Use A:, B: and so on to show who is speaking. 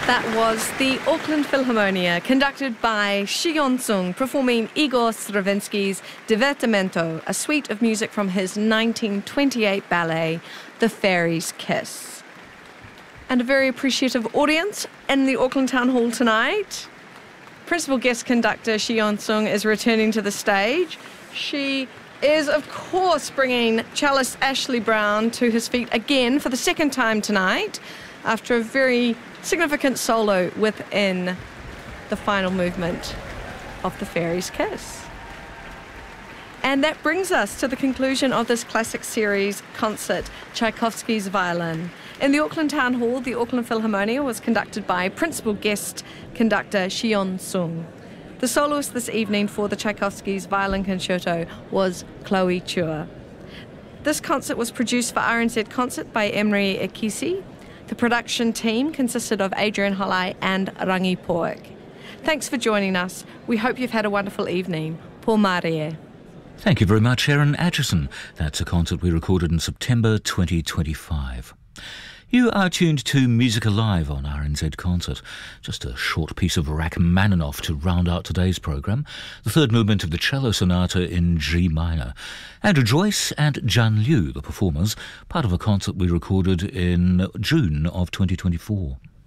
A: That was the Auckland Philharmonia, conducted by Shion Sung, performing Igor Stravinsky's Divertimento, a suite of music from his 1928 ballet, The Fairy's Kiss. And a very appreciative audience in the Auckland Town Hall tonight. Principal guest conductor Shion Sung is returning to the stage. She is, of course, bringing cellist Ashley Brown to his feet again for the second time tonight, after a very significant solo within the final movement of The Fairy's Kiss. And that brings us to the conclusion of this classic series concert, Tchaikovsky's Violin. In the Auckland Town Hall, the Auckland Philharmonia was conducted by principal guest conductor Shion Sung. The soloist this evening for the Tchaikovsky's Violin Concerto was Chloe Chua. This concert was produced for RNZ Concert by Emery Ikisi. The production team consisted of Adrian Holai and Rangi Poik. Thanks for joining us. We hope you've had a wonderful evening. Paul Marie.
B: Thank you very much, Erin Atchison. That's a concert we recorded in September 2025. You are tuned to Music Alive on RNZ Concert. Just a short piece of Rachmaninoff to round out today's programme. The third movement of the cello sonata in G minor. Andrew Joyce and Jian Liu, the performers, part of a concert we recorded in June of 2024.